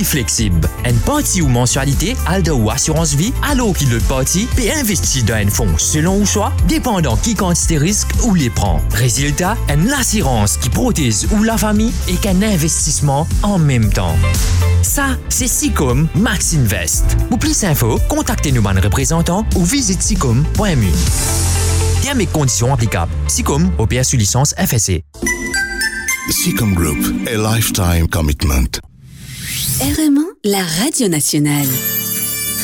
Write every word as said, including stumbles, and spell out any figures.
plus flexible. Une partie ou mensualité al de ou assurance vie, alors qu'il l'autre partie peut investir dans un fonds selon ou choix, dépendant qui quantité risque ou les prend. Résultat, une assurance qui protège ou la famille et qu'un investissement en même temps. Ça, c'est Sicom Max Invest. Pour plus d'infos, contactez-nous par un représentant ou visitez sicom point m u. Bien mes conditions applicables. Sicom opère sous licence F S C. Sicom Group, a lifetime commitment. R M un, la radio nationale.